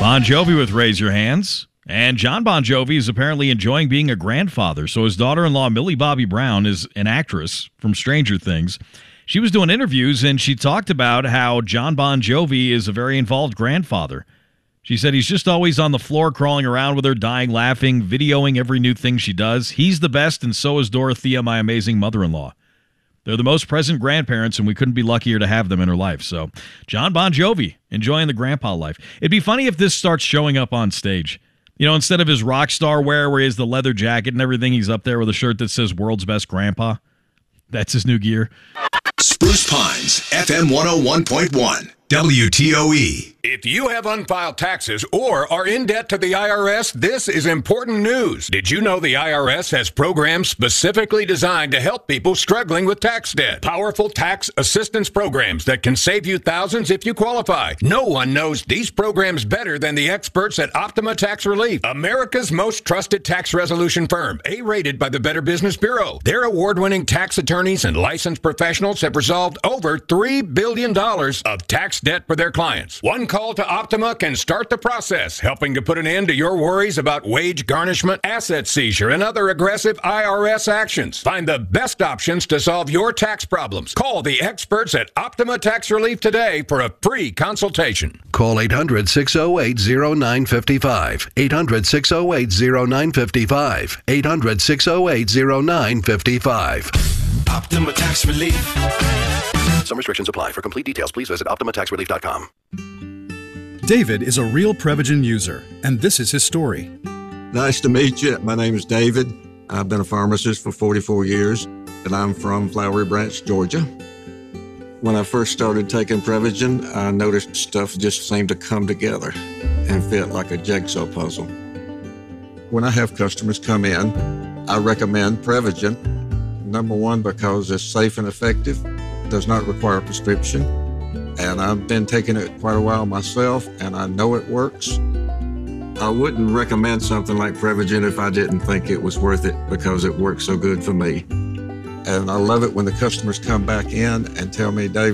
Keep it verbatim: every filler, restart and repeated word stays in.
Bon Jovi with Raise Your Hands. And John Bon Jovi is apparently enjoying being a grandfather. So his daughter-in-law, Millie Bobby Brown, is an actress from Stranger Things. She was doing interviews, and she talked about how John Bon Jovi is a very involved grandfather. She said he's just always on the floor crawling around with her, dying laughing, videoing every new thing she does. He's the best, and so is Dorothea, my amazing mother-in-law. They're the most present grandparents, and we couldn't be luckier to have them in her life. So, John Bon Jovi, enjoying the grandpa life. It'd be funny if this starts showing up on stage. You know, instead of his rock star wear where he has the leather jacket and everything, he's up there with a shirt that says World's Best Grandpa. That's his new gear. Spruce Pines, F M one oh one point one, W T O E. If you have unfiled taxes or are in debt to the I R S, this is important news. Did you know the I R S has programs specifically designed to help people struggling with tax debt? Powerful tax assistance programs that can save you thousands if you qualify. No one knows these programs better than the experts at Optima Tax Relief, America's most trusted tax resolution firm, A-rated by the Better Business Bureau. Their award-winning tax attorneys and licensed professionals have resolved over three billion dollars of tax debt for their clients. One call to Optima can start the process, helping to put an end to your worries about wage garnishment, asset seizure, and other aggressive I R S actions. Find the best options to solve your tax problems. Call the experts at Optima Tax Relief today for a free consultation. Call eight hundred, six oh eight, oh nine five five. eight hundred, six oh eight, oh nine five five. eight hundred, six oh eight, oh nine five five. Optima Tax Relief. Some restrictions apply. For complete details, please visit optima tax relief dot com. David is a real Prevagen user, and this is his story. Nice to meet you. My name is David. I've been a pharmacist for forty-four years, and I'm from Flowery Branch, Georgia. When I first started taking Prevagen, I noticed stuff just seemed to come together and fit like a jigsaw puzzle. When I have customers come in, I recommend Prevagen. Number one, because it's safe and effective, does not require a prescription. And I've been taking it quite a while myself, and I know it works. I wouldn't recommend something like Prevagen if I didn't think it was worth it because it works so good for me. And I love it when the customers come back in and tell me, Dave,